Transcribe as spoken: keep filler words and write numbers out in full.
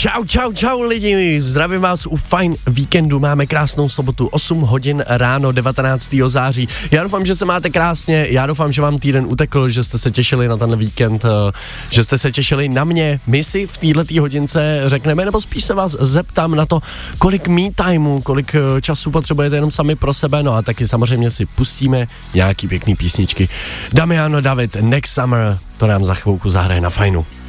Čau, čau, čau lidi, zdravím vás u Fajn víkendu, máme krásnou sobotu, osm hodin ráno, devatenáctého září. Já doufám, že se máte krásně, já doufám, že vám týden utekl, že jste se těšili na tenhle víkend, že jste se těšili na mě. My si v této hodince řekneme, nebo spíš se vás zeptám na to, kolik me timeu, kolik času potřebujete jenom sami pro sebe, no a taky samozřejmě si pustíme nějaký pěkný písničky. Damiano David, Next Summer, to nám za chvilku zahraje na Fajnu.